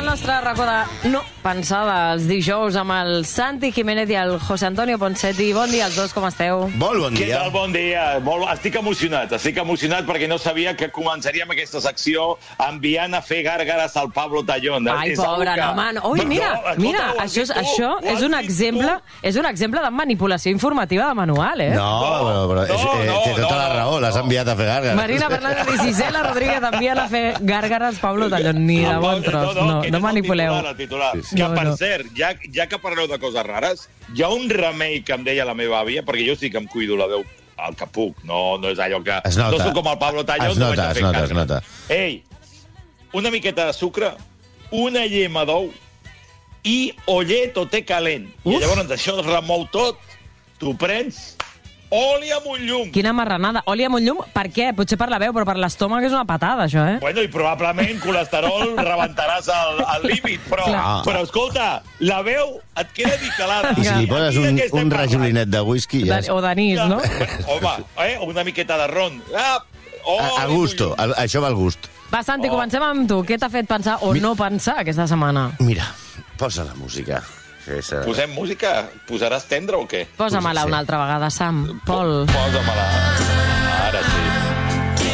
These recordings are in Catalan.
nostre racó de no pensar dels dijous amb el Santi Jiménez i el José Antonio Ponseti. Bon dia als dos, com esteu? Molt bon dia. Què tal? Bon dia. Estic emocionat perquè no sabia que començaríem aquesta secció enviant a fer gàrgares al Pablo Tallón. Ai, pobre, no, man. Ui, mira, això és un exemple de manipulació informativa de manual, eh? No, però té tota la raó, l'has enviat a fer gàrgares. Marina Fernández i Gisela Rodríguez envien a fer gàrgares Pablo Tallón. Ni de bon tros, no manipuleu. Que, per cert, ja que parleu de coses rares, hi ha un remei que em deia la meva àvia, perquè jo sí que em cuido la veu al que puc, no és allò que... Es nota. No soc com el Pablo Tallón. Es nota. Ei, una miqueta de sucre, una llema d'ou i ollet o té calent. I llavors això es remou tot, tu prens... Oli amb un llum. Quina marranada. Oli amb un llum? Per què? Potser per la veu, però per l'estómac és una patada, això, eh? Bueno, i probablement colesterol rebentaràs al límit, però escolta, la veu et queda nicalada. I si li poses un rajolinet de whisky... O d'anís, no? Home, una miqueta de ron. A gusto, això va al gust. Va, Santi, comencem amb tu. Què t'ha fet pensar o no pensar aquesta setmana? Mira, posa la música. Posem música? Posaràs tendre o què? Posa-me-la una altra vegada, Sam. Pol. Posa-me-la. Ara sí.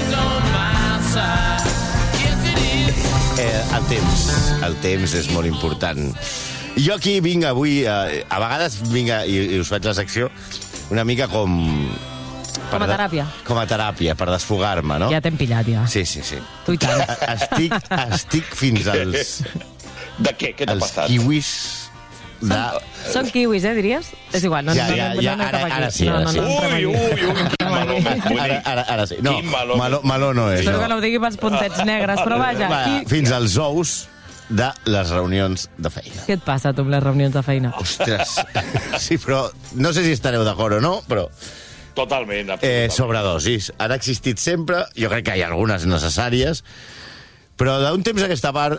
El temps és molt important. Jo aquí vinc avui, a vegades vinc i us faig la secció una mica com... Com a teràpia. Com a teràpia, per desfogar-me, no? Ja t'hem pillat, ja. Sí. Tu i tant. Estic fins als... De què? Què t'ha passat? Els kiwis... Són kiwis, diries? És igual, ara sí. Ara sí. No, meló no és. Espero que no ho digui pels puntets negres, però vaja. Fins als ous de les reunions de feina. Què et passa, tu, amb les reunions de feina? Ostres, sí, però no sé si estareu d'acord o no, però... Totalment. Sobredosis. Han existit sempre, jo crec que hi ha algunes necessàries, però d'un temps a aquesta part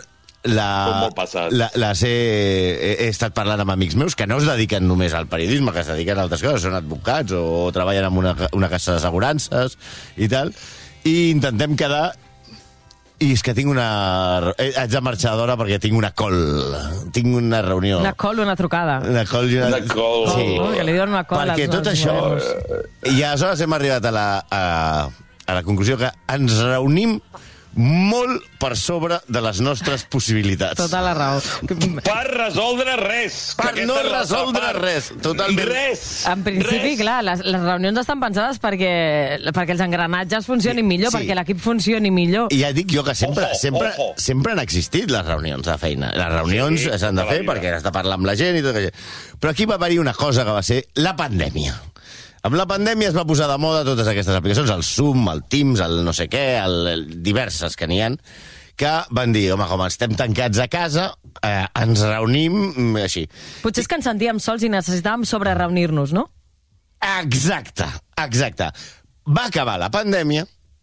he estat parlant amb amics meus que no es dediquen només al periodisme, que es dediquen a altres coses, són advocats o treballen en una casa d'assegurances i tal, i intentem quedar. I és que tinc haig de marxar d'hora perquè tinc una reunió. Una call o una trucada? Una call i una... Sí. Que li diuen una call. Perquè tot això... I aleshores hem arribat a la conclusió que ens reunim molt per sobre de les nostres possibilitats. Tota la raó. Per resoldre res. Per no resoldre res. Totalment. Res. En principi, clar, les reunions estan pensades perquè els engranatges funcionin millor, perquè l'equip funcioni millor. I ja dic jo que sempre han existit les reunions de feina. Les reunions s'han de fer perquè has de parlar amb la gent i tot això. Però aquí va haver-hi una cosa que va ser la pandèmia. Amb la pandèmia es va posar de moda totes aquestes aplicacions, el Zoom, el Teams, el no sé què, diverses que n'hi ha, que van dir, home, com estem tancats a casa, ens reunim així. Potser és que ens sentíem sols i necessitàvem sobrereunir-nos, no? Exacte. Va acabar la pandèmia,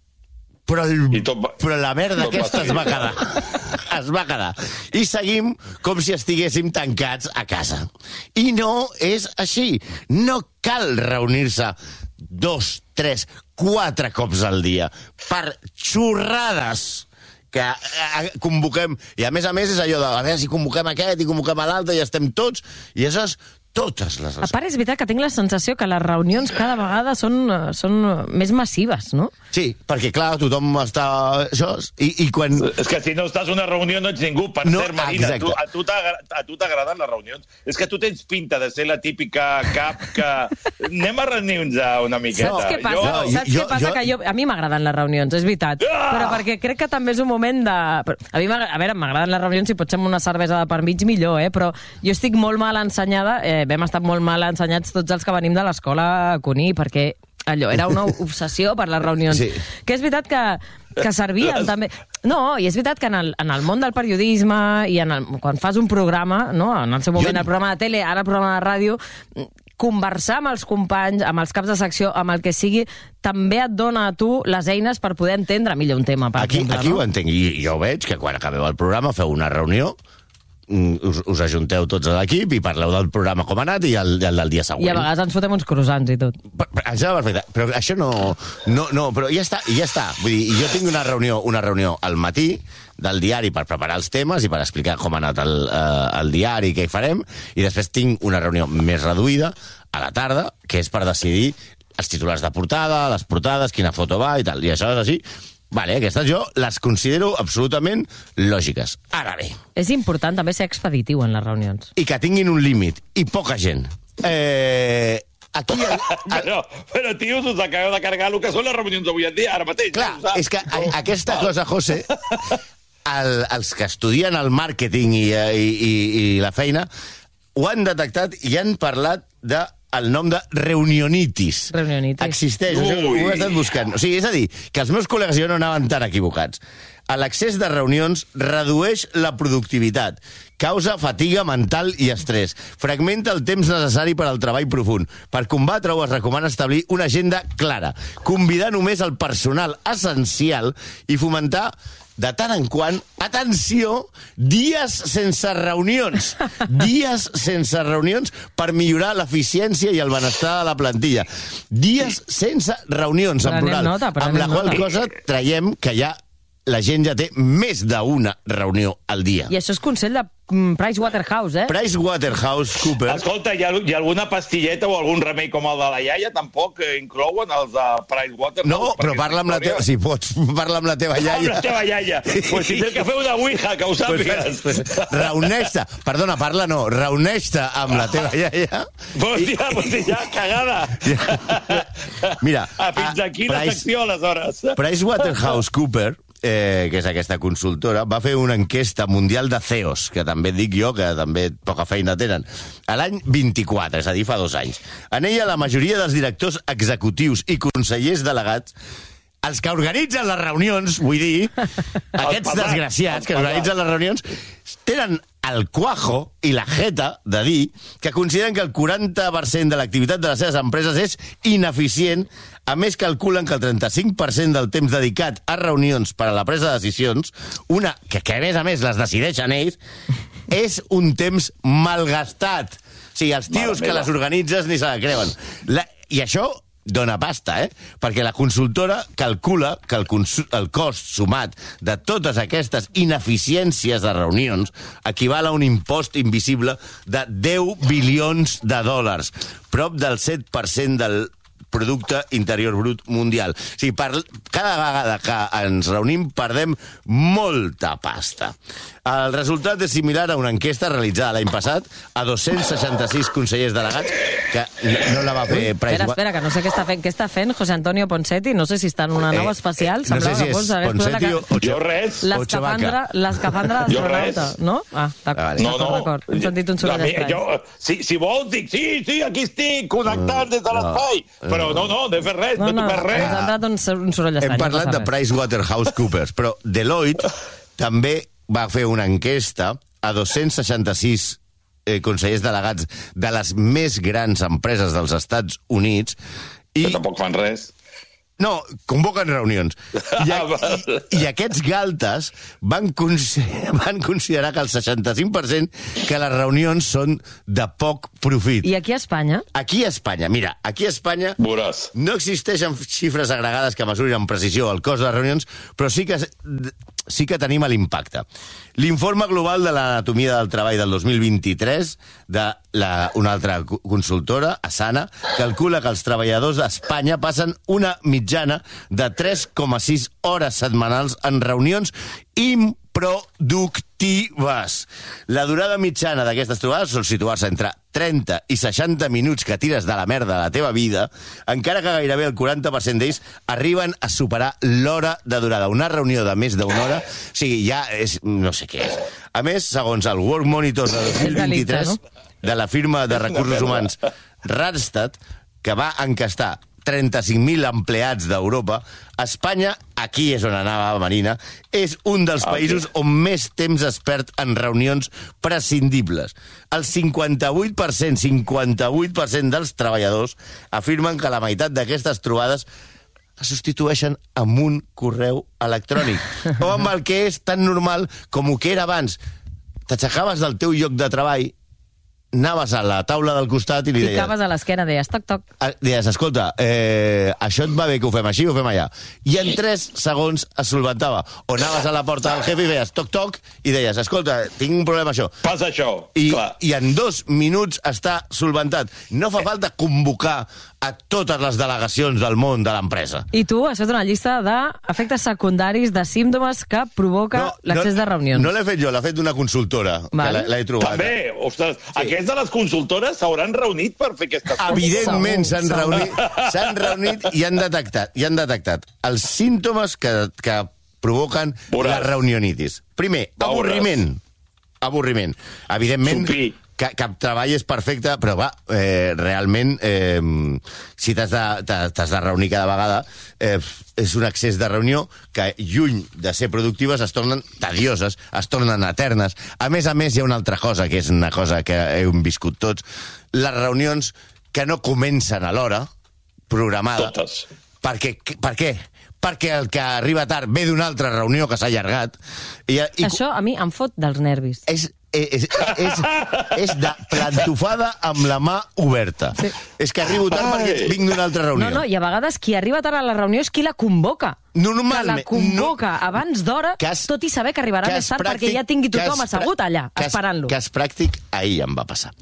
però la merda aquesta es va quedar. I seguim com si estiguéssim tancats a casa. I no és així. No cal reunir-se 2, 3, 4 cops al dia per xorrades que convoquem. I a més és allò de, a veure si convoquem aquest i convoquem l'altre i estem tots. I això és totes les... A part, és veritat que tinc la sensació que les reunions cada vegada són més massives, no? Sí, perquè, clar, tothom està... Això, i quan... És que si no estàs a una reunió no ets ningú. Per cert, Marina, a tu t'agraden les reunions? És que tu tens pinta de ser la típica cap que... Anem a reunir-nos una miqueta. Saps què passa? Que a mi m'agraden les reunions, és veritat. Però perquè crec que també és un moment de... A veure, m'agraden les reunions, si pot ser amb una cervesa de per mig, millor, però jo estic molt mal ensenyada, vam estar molt mal ensenyats tots els que venim de l'escola Cuní, perquè allò era una obsessió per les reunions. Sí. Que és veritat que servien també... No, i és veritat que en el món del periodisme i quan fas un programa, no? En el seu moment el programa de tele, ara el programa de ràdio, conversar amb els companys, amb els caps de secció, amb el que sigui, també et dona a tu les eines per poder entendre millor un tema, per exemple. Aquí ho entenc, i jo veig que quan acabeu el programa feu una reunió, us ajunteu tots a l'equip i parleu del programa com ha anat i el del dia següent. I a vegades ens fotem uns croissants i tot. Em sembla perfecte, però això no, però ja està. Vull dir, jo tinc una reunió al matí del diari per preparar els temes i per explicar com ha anat el diari, què hi farem, i després tinc una reunió més reduïda a la tarda, que és per decidir els titulars de portada, les portades, quina foto va i tal. I això és així. Vale, aquestes jo les considero absolutament lògiques. Ara bé. És important també ser expeditiu en les reunions. I que tinguin un límit. I poca gent. Aquí... Però, tios, us acabeu de cargar el que són les reunions d'avui en dia, ara mateix. Clar, és que aquesta cosa, José, els que estudien el màrqueting i la feina ho han detectat i han parlat del nom de reunionitis. Reunionitis. Existeix, ho he estat buscant. O sigui, és a dir, que els meus col·legues i jo no anaven tan equivocats. L'excés de reunions redueix la productivitat, causa fatiga mental i estrès, fragmenta el temps necessari per al treball profund. Per combatre-ho es recomana establir una agenda clara, convidar només el personal essencial i fomentar de tant en quant, atenció, dies sense reunions. Dies sense reunions per millorar l'eficiència i el benestar de la plantilla. Dies sense reunions, en plural. Amb la qual cosa traiem que ja la gent ja té més d'una reunió al dia. I això és consell de Pricewaterhouse, eh? PricewaterhouseCoopers. Escolta, hi ha alguna pastilleta o algun remei com el de la iaia? Tampoc inclouen els de Pricewaterhouse? No, però parla amb la teva... Si pots, parla amb la teva iaia. Amb la teva iaia. Pues si tens que fer una ouija, que ho sàpigues. Reuneix-te. Perdona, parla no. Reuneix-te amb la teva iaia. Hòstia, cagada. Mira... Fins aquí la secció, aleshores. PricewaterhouseCoopers, que és aquesta consultora, va fer una enquesta mundial de CEOs, que també et dic jo, que també poca feina tenen, a l'any 24, és a dir, fa 2 anys. En ella, la majoria dels directors executius i consellers delegats, els que organitzen les reunions, vull dir, aquests desgraciats que organitzen les reunions, tenen el cuajo i la jeta de dir que consideren que el 40% de l'activitat de les seves empreses és ineficient. A més, calculen que el 35% del temps dedicat a reunions per a la presa de decisions, que a més les decideixen ells, és un temps malgastat. O sigui, els tios que les organitzes ni se la creuen. I això dona pasta, perquè la consultora calcula que el cost sumat de totes aquestes ineficiències de reunions equival a un impost invisible de 10 bilions de dòlars, prop del 7% del Producte Interior Brut Mundial. O sigui, cada vegada que ens reunim perdem molta pasta. El resultat és similar a una enquesta realitzada l'any passat a 266 consellers delegats, que no la va fer Pricewaterhouse. Espera, que no sé què està fent José Antonio Ponsetti, no sé si està en una nova especial. No sé si és Ponsetti o jo res. L'escafandra d'astronauta, no? Ah, d'acord. Hem sentit un soroll estrany. Si vols, dic, sí, aquí estic, connectat des de l'espai. Però no, de fer res, no tocar res. Ens ha entrat un soroll estrany. Hem parlat de PricewaterhouseCoopers, però Deloitte també va fer una enquesta a 266 consellers delegats de les més grans empreses dels Estats Units i... Que tampoc fan res. No, convoquen reunions. I aquests galtes van considerar que el 65% que les reunions són de poc profit. I aquí a Espanya? Aquí a Espanya, mira, aquí a Espanya no existeixen xifres agregades que mesurin amb precisió el cost de les reunions, però sí que tenim l'impacte. L'informe global de l'anatomia del treball del 2023 d'una altra consultora, Asana, calcula que els treballadors d'Espanya passen una mitjana de 3,6 hores setmanals en reunions improductives. La durada mitjana d'aquestes trobades sol situar-se entre 30 i 60 minuts que tires de la merda de la teva vida, encara que gairebé el 40% d'ells arriben a superar l'hora de durada. Una reunió de més d'una hora, o sigui, ja és... no sé què és. A més, segons el World Monitor de 2023, de la firma de recursos humans Randstad, que va encastar 35.000 empleats d'Europa, Espanya, aquí és on anava Marina, és un dels països on més temps es perd en reunions prescindibles. El 58% dels treballadors afirmen que la meitat d'aquestes trobades es substitueixen amb un correu electrònic o amb el que és tan normal com ho que era abans. T'aixecaves del teu lloc de treball, anaves a la taula del costat i li deies... Ficaves a l'esquena, deies toc, toc. Deies, escolta, això et va bé que ho fem així o ho fem allà. I en 3 segons es solventava. O anaves a la porta del jefe i feies toc, toc, i deies, escolta, tinc un problema això. Passa això, clar. I en 2 minuts està solventat. No fa falta convocar a totes les delegacions del món de l'empresa. I tu has fet una llista d'efectes secundaris, de símptomes que provoca l'accés de reunions. No l'he fet jo, l'ha fet una consultora, que l'he trobat. També, ostres, aquests de les consultores s'hauran reunit per fer aquestes coses. Evidentment s'han reunit i han detectat els símptomes que provoquen la reunionitis. Primer, avorriment. Evidentment, cap treball és perfecte, però va, realment, si t'has de reunir cada vegada, és un excés de reunió que, lluny de ser productives, es tornen tedioses, es tornen eternes. A més, hi ha una altra cosa, que és una cosa que hem viscut tots. Les reunions que no comencen a l'hora programada. Totes. Per què? Perquè el que arriba tard ve d'una altra reunió que s'ha allargat. Això a mi em fot dels nervis. És de plantofada amb la mà oberta. Sí. És que arribo tard perquè vinc d'una altra reunió. No, i a vegades qui arriba tard a la reunió és qui la convoca. Normalment. Que la convoca abans d'hora, tot i saber que arribarà més tard perquè ja tingui tothom assegut allà, esperant-lo. Cas pràctic, ahir em va passar.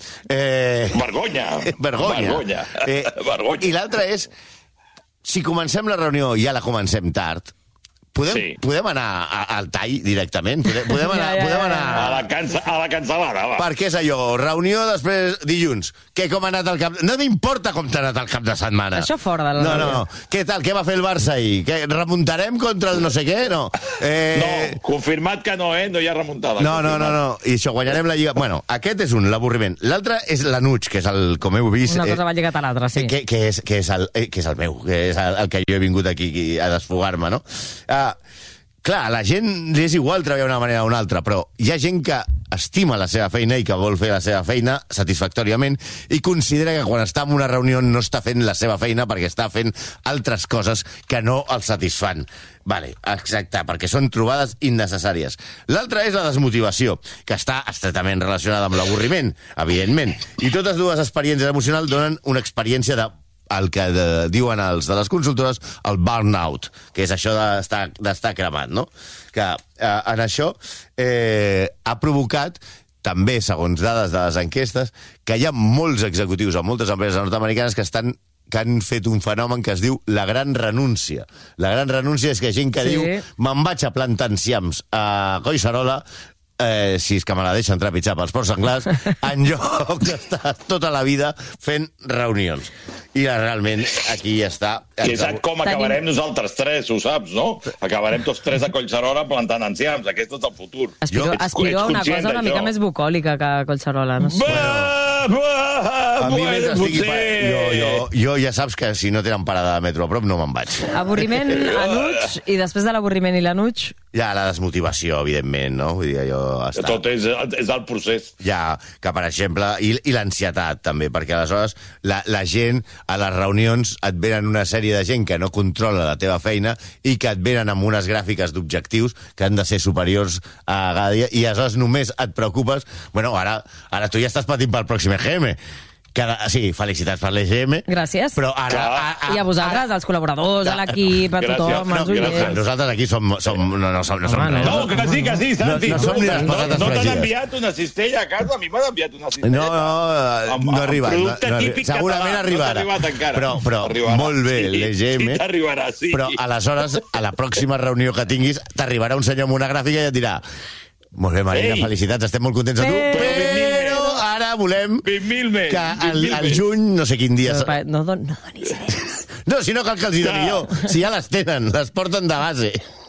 Vergonya. I l'altre és, si comencem la reunió i ja la comencem tard, podem anar al tall directament? Podem anar... A la cancel·lada, va. Perquè és allò, reunió després dilluns. Com ha anat el cap... No m'importa com t'ha anat el cap de setmana. Això fora de la reunió. No. Què tal? Què va fer el Barça ahir? Remuntarem contra el no sé què? No. No, confirmat que no, no hi ha remuntada. No. I això, guanyarem la Lliga. Bueno, aquest és l'avorriment. L'altre és l'anuig, que és el, com heu vist... Una cosa va lligat a l'altra, sí. Que és el meu, que és el que jo he vingut aquí a desfogar-me, no? Clar, a la gent li és igual treballar d'una manera o una altra, però hi ha gent que estima la seva feina i que vol fer la seva feina satisfactòriament i considera que quan està en una reunió no està fent la seva feina perquè està fent altres coses que no el satisfan. Vale, exacte, perquè són trobades innecessàries. L'altra és la desmotivació, que està estretament relacionada amb l'avorriment, evidentment. I totes dues experiències emocionals donen una experiència el que diuen els de les consultores, el burnout, que és això d'estar cremat, no? Que en això ha provocat, també segons dades de les enquestes, que hi ha molts executius a moltes empreses nord-americanes que han fet un fenomen que es diu la gran renúncia. La gran renúncia és que hi ha gent que diu me'n vaig a plantar enciams a Collserola, si és que me la deixen trepitjar pels ports senglars, en lloc d'estar tota la vida fent reunions. I realment aquí ja està. Que és com acabarem nosaltres tres, ho saps, no? Acabarem tots tres a Collserola plantant enciams. Aquest és el futur. Aspiro a una cosa una mica més bucòlica que a Collserola, no sé. A mi mentre estigui... Jo ja saps que si no tenen parada de metro a prop no me'n vaig. Avorriment, anuig, i després de l'avorriment i l'anuig... Ja, la desmotivació, evidentment, no? Vull dir, allò... Tot és el procés. Ja, que per exemple... I l'ansietat, també, perquè aleshores la gent, a les reunions, et venen una sèrie de gent que no controla la teva feina i que et venen amb unes gràfiques d'objectius que han de ser superiors a cada dia, i aleshores només et preocupes... Bueno, ara tu ja estàs patint pel pròxim EGM. Sí, felicitats per l'EGM. Gràcies. Però ara... I a vosaltres, als col·laboradors, a l'equip, a tothom, als oients. Nosaltres aquí som... No, que sí, Santi. No som ni les patates fregides. No t'han enviat una cistella a casa? A mi m'han enviat una cistella. No ha arribat. Segurament arribarà. Però molt bé, l'EGM. Sí, t'arribarà, sí. Però aleshores, a la pròxima reunió que tinguis, t'arribarà un senyor amb una gràfica i et dirà: molt bé, Marina, felicitats, estem molt contents de tu, però ara volem que al juny, no sé quin dia... No donis res. No, si no cal que els hi doni jo, si ja les tenen, les porten de base.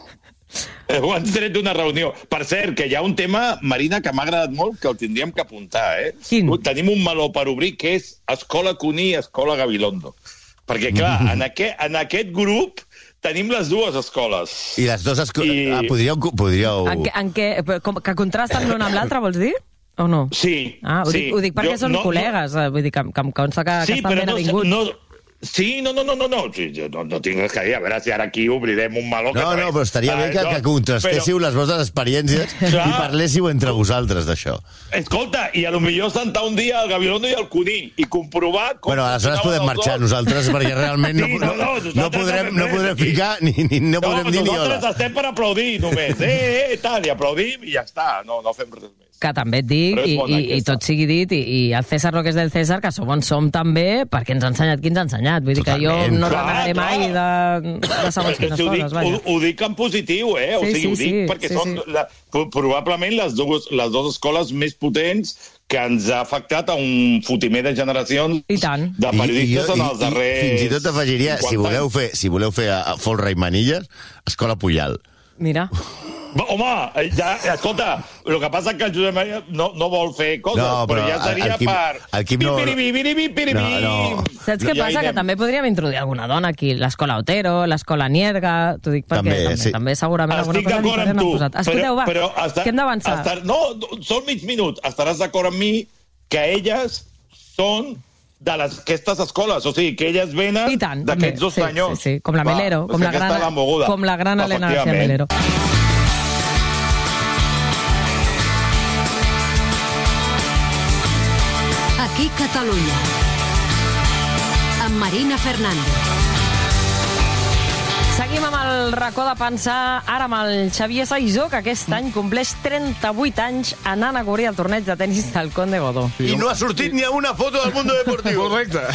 Ho han tret d'una reunió. Per cert, que hi ha un tema, Marina, que m'ha agradat molt, que el tindríem que apuntar, Quin? Tenim un meló per obrir, que és Escola Cuní i Escola Gabilondo. Perquè, clar, en aquest grup tenim les dues escoles. I les dues escoles... Podríeu... Que contrasten l'una amb l'altra, vols dir? O no? Sí. Ho dic perquè són col·legues. Vull dir que em consta que estan ben avinguts. Sí, no. Sí, no tinc res que dir. A veure si ara aquí obrirem un meló. No, però estaria bé que contrastéssiu les vostres experiències i parléssiu entre vosaltres d'això. Escolta, i a lo millor sentar un dia al Gabilondo i al Conill i comprovar... Bueno, aleshores podem marxar nosaltres, perquè realment no podrem ficar no podrem dir ni hola. Nosaltres estem per aplaudir només. Tal, i aplaudim i ja està. No fem res més. Que també et dic, i tot sigui dit, i el César lo que és del César, que som on som també, perquè ens ha ensenyat qui ens ha ensenyat. Vull dir que jo no renegaré mai de segons quines coses, vaja. Ho dic en positiu, o sigui, ho dic perquè són probablement les dues escoles més potents que ens ha afectat a un fotimer de generacions de periodistes en els darrers... Fins i tot afegiria, si voleu fer a Folra i Manilles, Escola Puyal. Mira... Home, escolta, el que passa és que el Josep Maria no vol fer coses, però ja seria per... Saps què passa? Que també podríem introduir alguna dona aquí, l'escola Otero, l'escola Nierga, t'ho dic perquè també segurament alguna cosa diferent han posat. Escolteu, va, que hem d'avançar. No, són mig minut. Estaràs d'acord amb mi que elles són d'aquestes escoles, o sigui, que elles venen d'aquests dos senyors. Sí, com la Melero, com la gran Elena García Melero. Aquí Catalunya, amb Marina Fernández. Seguim amb el racó de pensar, ara amb el Xavier Saizó, que aquest any compleix 38 anys anant a cobrir el torneig de tenis del Conde Godó. I no ha sortit ni a una foto del Mundo Deportivo. Correcte.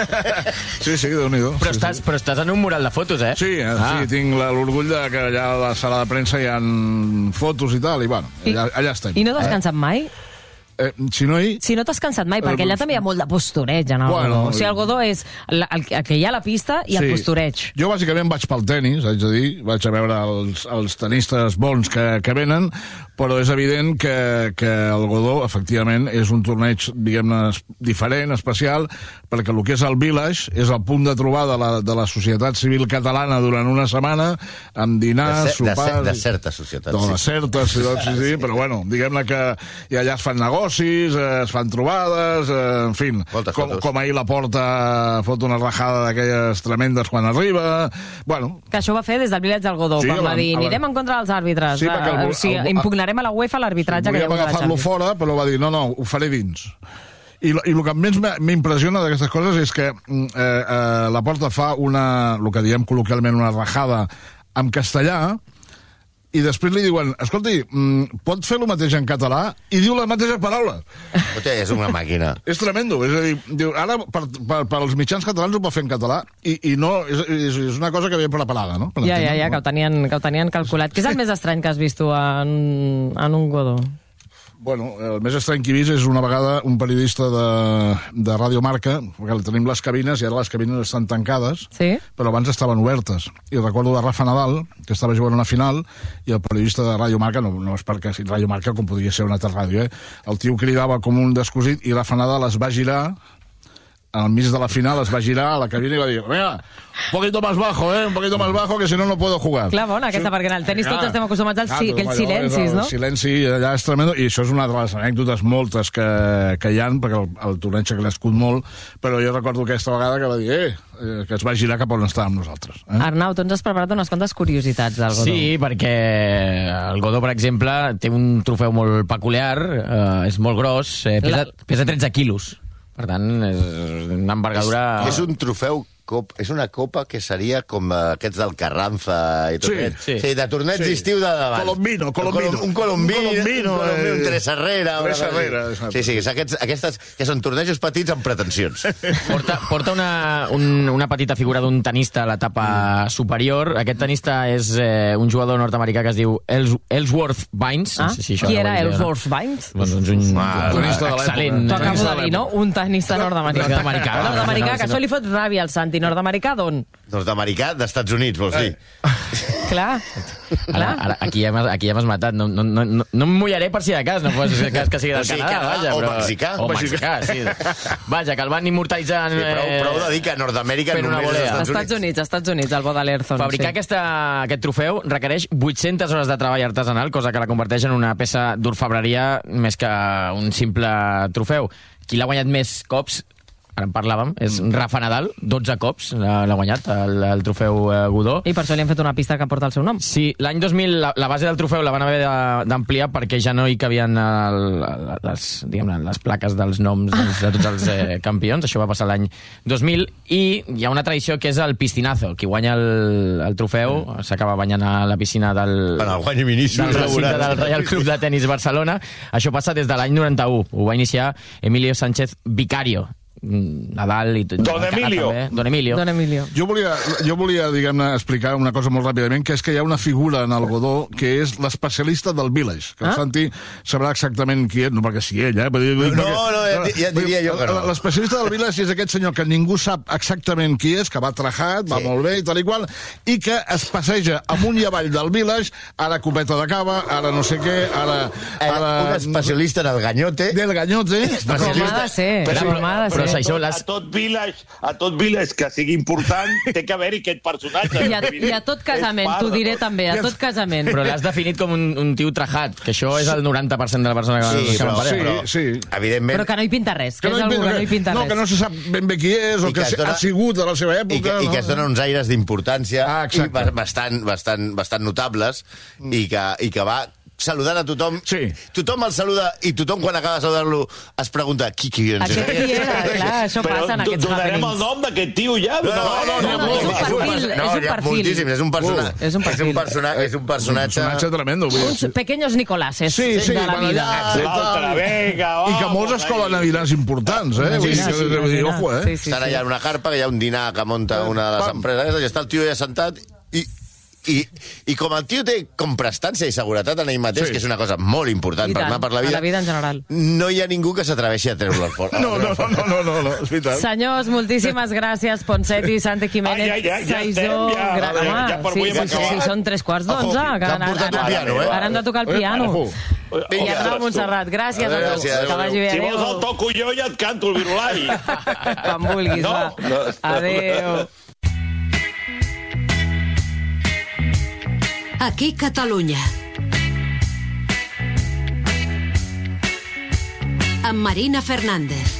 Sí, Déu-n'hi-do. Però estàs en un mural de fotos, eh? Sí, tinc l'orgull que allà a la sala de premsa hi ha fotos i tal, i bueno, allà estem. I no t'has cansat mai? Si no t'has cansat mai, perquè allà també hi ha molt de postureig en el Godó. O sigui, el Godó és el que hi ha a la pista i el postureig. Jo bàsicament vaig pel tenis, haig de dir, vaig a veure els tenistes bons que venen, però és evident que el Godó, efectivament, és un torneig, diguem-ne, diferent, especial, perquè el que és el Village és el punt de trobada de la societat civil catalana durant una setmana, amb dinars, sopars... De certes societats. De certes societats, sí, però bueno, diguem-ne que allà es fan negocis, es fan trobades, en fi, com ahir la Porta fot una rajada d'aquelles tremendes quan arriba... Bueno... Que això va fer des del Village del Godó, quan va dir, anirem en contra dels àrbitres, impugnarem a la UEFA l'arbitratge que hi ha hagut a la Champions. Volíem agafar-lo fora, però va dir, no, ho faré dins. I el que més m'impressiona d'aquestes coses és que la Porta fa el que diem col·loquialment una rajada en castellà, i després li diuen, escolti, pot fer el mateix en català? I diu les mateixes paraules. És una màquina. És tremendo. És a dir, ara per als mitjans catalans ho pot fer en català i no, és una cosa que ve preparada, no? Ja, que ho tenien calculat. Què és el més estrany que has vist tu en un Godó? Bueno, el més estrany que he vist és una vegada un periodista de Radio Marca, perquè tenim les cabines i ara les cabines estan tancades, però abans estaven obertes. I recordo de Rafa Nadal, que estava jugant una final, i el periodista de Radio Marca, no és perquè Radio Marca com podria ser una altra ràdio, el tio cridava com un descosit i Rafa Nadal es va girar, al mig de la final es va girar a la cabina i va dir, mira, un poquito más bajo, que si no puedo jugar. Clar, bona, aquesta, perquè en el tenis tots estem acostumats als aquells silencis, no? El silenci allà és tremendo, i això és una de les anècdotes moltes que hi ha, perquè el torneig ha crescut molt, però jo recordo aquesta vegada que va dir, que es va girar cap on estàvem nosaltres. Arnau, tu ens has preparat unes quantes curiositats del Godó. Sí, perquè el Godó, per exemple, té un trofeu molt peculiar, és molt gros, pesa 13 quilos. Per tant, és una envergadura... És un trofeu, és una copa que seria com aquests del Carranza i tot aquest. Sí, de torneig d'estiu de davant. Colombino. Un colombino, un Tres Herrera. Sí, aquestes que són tornejos petits amb pretensions. Porta una petita figura d'un tenista a l'etapa superior. Aquest tenista és un jugador nord-americà que es diu Ellsworth Vines. Qui era Ellsworth Vines? Doncs un tenista excel·lent. T'ho acabo de dir, no? Un tenista nord-americà. Nord-americà, que això li fot ràbia al Santi. Nord-americà d'on? Nord-americà d'Estats Units, vols dir? Clar. Ara, aquí ja m'has matat. No em mullaré per si de cas, no fos cas que sigui del Canadà. O mexicà. O mexicà, sí. Vaja, que el van immortalitzar... Prou de dir que Nord-amèrica només és Estats Units, el bo de l'Erzon. Fabricar aquest trofeu requereix 800 hores de treball artesanal, cosa que la converteix en una peça d'orfebreria més que un simple trofeu. Qui l'ha guanyat més cops ara en parlàvem, és Rafa Nadal, 12 cops l'ha guanyat, el trofeu Godó. I per això li han fet una pista que porta el seu nom. Sí, l'any 2000 la base del trofeu la van haver d'ampliar perquè ja no hi cabien les plaques dels noms de tots els campions. Això va passar l'any 2000, i hi ha una tradició que és el piscinazo. Qui guanya el trofeu s'acaba banyant a la piscina del recinte del Reial Club de Tenis Barcelona. Això passa des de l'any 91. Ho va iniciar Emilio Sánchez Vicario. Nadal i tot. Don Emilio. Jo volia, diguem-ne, explicar una cosa molt ràpidament, que és que hi ha una figura en el Godó que és l'especialista del Village, que el Santi sabrà exactament qui és, no perquè sigui ell, ja et diria jo que no. L'especialista del Village és aquest senyor que ningú sap exactament qui és, que va trajat, va molt bé i tal i qual, i que es passeja amunt i avall del Village, ara copeta de cava, ara no sé què, ara... Un especialista en el ganyote. Del ganyote. Com ha de ser. A tot village que sigui important té que haver-hi aquest personatge. I a tot casament, t'ho diré també, a tot casament. Però l'has definit com un tio trajat, que això és el 90% de la persona que m'emparella. Sí, evidentment. Però que no hi pinta res, que és algú que no hi pinta res. No, que no se sap ben bé qui és, o que ha sigut a la seva època. I que es donen uns aires d'importància bastant notables, i que va saludant a tothom. Sí. Tothom el saluda, i tothom, quan acaba de saludar-lo, es pregunta qui era. Clar, això passa en aquests happenings. Donarem el nom d'aquest tio ja? No, és un perfil. Moltíssim, és un personatge. És un personatge tremendo. Uns pequeños Nicolases de la vida. I que molts es colen a dinars importants, Estan allà en una carpa, que hi ha un dinar que munta una de les empreses, i està el tio ja sentat, i com el tio té com prestància i seguretat en ell mateix, que és una cosa molt important per anar per la vida, en general, no hi ha ningú que s'atreveixi a treure-lo al fort. No, és veritat. Senyors, moltíssimes gràcies, Ponseti, Santi Jiménez, Saisó... Si són 3:15, ara hem de tocar el piano. I Arnau Montserrat, gràcies a tots. Que vagi bé, adéu. Si vols el toco jo, ja et canto el virulai. Quan vulguis, va. Adéu. Aquí Catalunya. Amb Marina Fernández.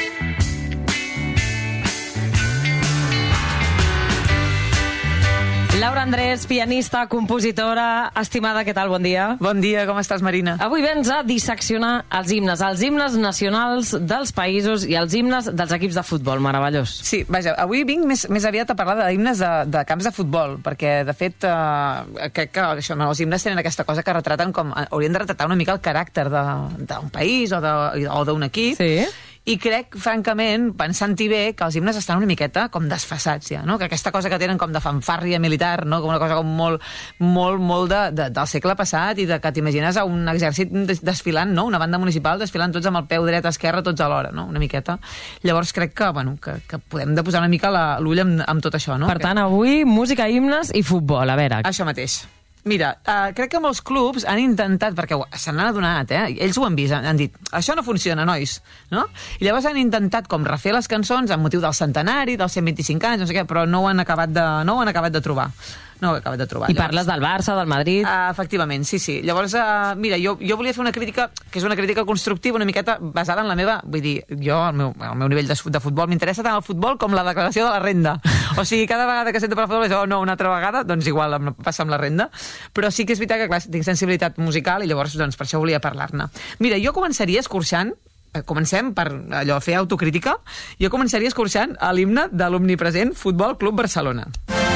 Laura Andrés, pianista, compositora, estimada, què tal? Bon dia. Bon dia, com estàs, Marina? Avui vens a disseccionar els himnes nacionals dels països i els himnes dels equips de futbol. Meravellós. Sí, vaja, avui vinc més aviat a parlar d'himnes de camps de futbol, perquè, de fet, crec que els himnes tenen aquesta cosa que retraten com... Haurien de retratar una mica el caràcter d'un país o d'un equip. Sí. I crec, francament, pensant-hi bé, que els himnes estan una miqueta com desfasats ja, no? Que aquesta cosa que tenen com de fanfàrria militar, no? Com una cosa com molt del segle passat, i de que t'imagines a un exèrcit desfilant, no? Una banda municipal desfilant tots amb el peu dret a esquerra, tots alhora, no? Una miqueta. Llavors crec que podem de posar una mica l'ull amb tot això, no? Per tant, avui, música, himnes i futbol, a veure. Això mateix. Mira, crec que molts clubs han intentat, perquè se n'han adonat, ells ho han vist, han dit, això no funciona, nois, no? I llavors han intentat com refer les cançons amb motiu del centenari, dels 125 anys, no sé què, però no ho han acabat de trobar. No ho he acabat de trobar. I parles del Barça, del Madrid... Efectivament, sí. Llavors, mira, jo volia fer una crítica, que és una crítica constructiva, una miqueta basada en la meva... Vull dir, jo, el meu nivell de futbol, m'interessa tant el futbol com la declaració de la renda. O sigui, cada vegada que sento per futbol és, no, una altra vegada, doncs igual em passa amb la renda. Però sí que és veritat que, clar, tinc sensibilitat musical i llavors, doncs, per això volia parlar-ne. Mira, jo començaria escorxant, comencem per allò, fer autocrítica, jo començaria escorxant a l'himne de l'omnipresent Futbol Club Barcelona.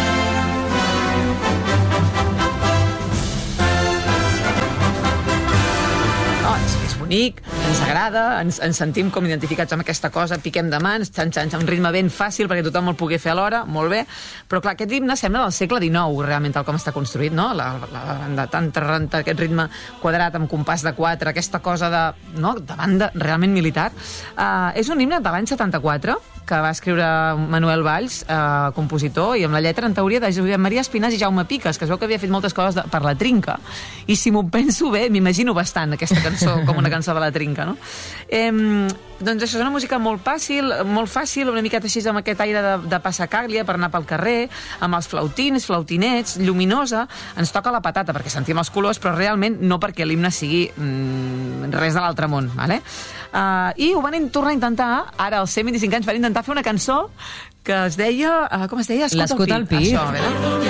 Bonic, ens agrada, ens sentim com identificats amb aquesta cosa, piquem de mans, un ritme ben fàcil perquè tothom el pugui fer alhora, molt bé, però clar, aquest himne sembla del segle XIX, realment, tal com està construït, no? Aquest ritme quadrat amb compàs de 4, aquesta cosa de banda realment militar. És un himne de l'any 74, que va escriure Manuel Valls, compositor, i amb la lletra, en teoria, de Josep Maria Espinàs i Jaume Piques, que es veu que havia fet moltes coses per la Trinca. I si m'ho penso bé, m'imagino bastant aquesta cançó com una cançó de la Trinca, no? Doncs això és una música molt fàcil, una miqueta així amb aquest aire de passacaglia per anar pel carrer, amb els flautinets, lluminosa, ens toca la patata perquè sentim els colors, però realment no perquè l'himne sigui res de l'altre món, vale? I ho van tornar a intentar, ara als 125 anys van intentar fer una cançó que es deia, com es deia? L'escut al pit. Això, a veure.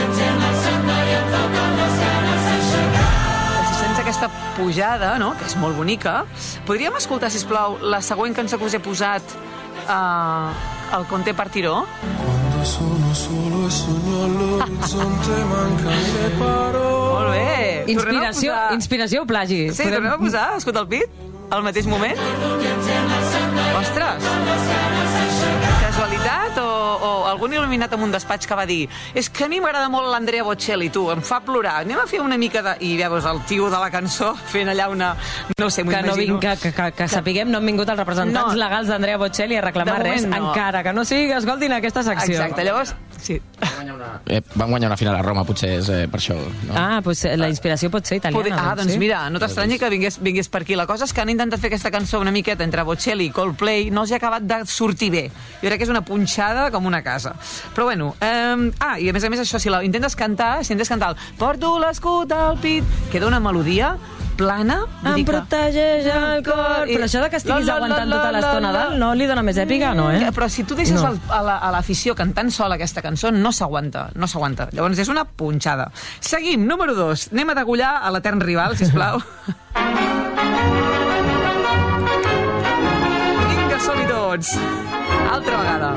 Aquesta pujada, no?, que és molt bonica. Podríem escoltar, sisplau, la següent cançó que us he posat, el Conte Partiró? Molt bé. Inspiració o plagi? Sí, tornem a posar Escut al pit al mateix moment? Ostres! Casualitat o algun il·luminat en un despatx que va dir és que a mi m'agrada molt l'Andrea Bocelli, tu, em fa plorar, anem a fer una mica de... I veus el tio de la cançó fent allà una... No sé, m'ho imagino. Que sapiguem, no han vingut els representants legals d'Andrea Bocelli a reclamar res, encara que no sigui que escoltin aquesta secció. Exacte, llavors... Sí. Van guanyar una final a Roma, potser és per això. No? Doncs la inspiració pot ser italiana. Doncs mira, no t'estranyi que vingués per aquí. La cosa és que han intentat fer aquesta cançó una miqueta entre Bocelli i Coldplay, no els ha acabat de sortir bé. Jo crec que és una punxada com una casa. Però bueno, i a més això, si intentes cantar el porto l'escut al pit, queda una melodia plana. Em protegeix el cor. Però això de que estiguis aguantant tota l'estona dalt no li dona més èpica, no, eh? Però si tu deixes a l'afició cantant sola aquesta cançó, no s'aguanta. Llavors és una punxada. Seguim, número 2. Anem a degullar a l'etern rival, sisplau. Vinga, som-hi tots. Altra vegada.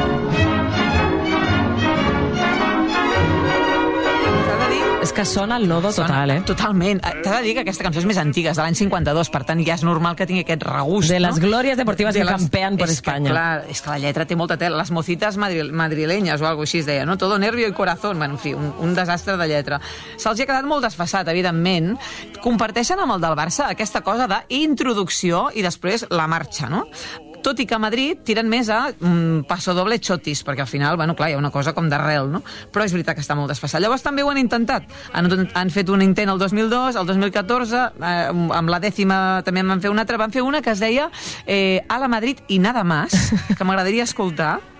És que sona el nodo total, eh? Totalment. T'ha de dir que aquesta cançó és més antiga, és de l'any 52, per tant ja és normal que tingui aquest regust, de les glòries deportives que campean per Espanya. Clar, és que la lletra té molta tela. Les mocitas madrileñas o algo així es deia, no? Todo nervio y corazón. Bueno, en fi, un desastre de lletra. Se'ls ha quedat molt desfasat, evidentment. Comparteixen amb el del Barça aquesta cosa d'introducció i després la marxa, no? Tot i que a Madrid tiren més a paso doble chotis, perquè al final, bueno, clar, hi ha una cosa com d'arrel, no? Però és veritat que està molt desfasat. Llavors també ho han intentat. Han fet un intent el 2002, el 2014, amb la 10ª també en van fer una altra. Van fer una que es deia A la Madrid y nada más, que m'agradaria escoltar.